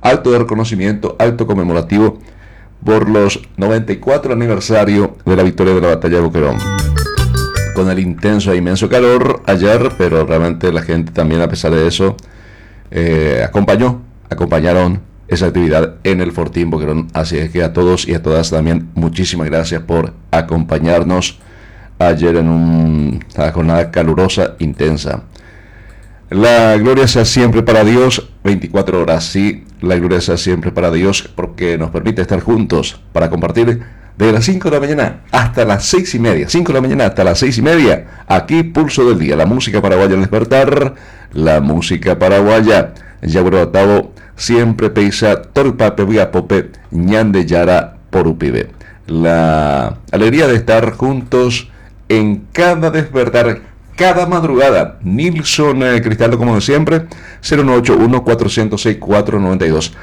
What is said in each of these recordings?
acto de reconocimiento, acto conmemorativo por los 94 aniversario de la victoria de la batalla de Boquerón. Con el intenso e inmenso calor ayer, pero realmente la gente también, a pesar de eso, acompañaron esa actividad en el Fortín Boquerón. Así es que a todos y a todas también muchísimas gracias por acompañarnos ayer en una jornada calurosa, intensa. La gloria sea siempre para Dios, 24 horas, sí, la gloria sea siempre para Dios, porque nos permite estar juntos para compartir de las 5 de la mañana hasta las 6 y media, 5 de la mañana hasta las 6 y media, aquí Pulso del Día, la música paraguaya al despertar, la música paraguaya, Yaguaro Atavo, siempre peisa, Torpape, Viapope, Ñande Yara, Porupibe. La alegría de estar juntos en cada despertar, cada madrugada. Nilson Cristaldo, como de siempre, 091-406-492,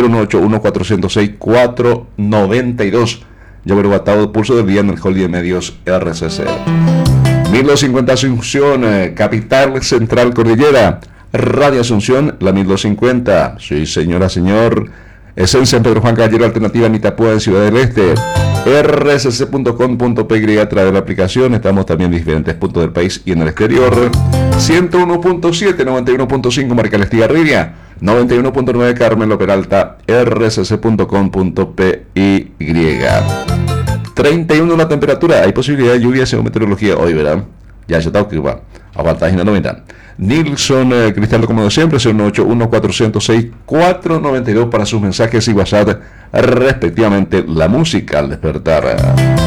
091-406-492. Yaguaro Atavo, Pulso del Día en el Hall de Medios RCC. 1250 Asunción, Capital Central Cordillera. Radio Asunción, la 1250. Sí, señora, señor. Esencia en Pedro Juan Caballero, alternativa en Itapúa, en Ciudad del Este. rcc.com.py a través de la aplicación. Estamos también en diferentes puntos del país y en el exterior. 101.7, 91.5 Marca La Estigarribia, 91.9 Carmelo Peralta, rcc.com.py. 31 la temperatura. Hay posibilidad de lluvia según meteorología hoy, ¿verdad? Ya está que va. Aguanta página 90. Nilson Cristaldo, como de siempre, 091-406-492 para sus mensajes y WhatsApp respectivamente. La música al despertar.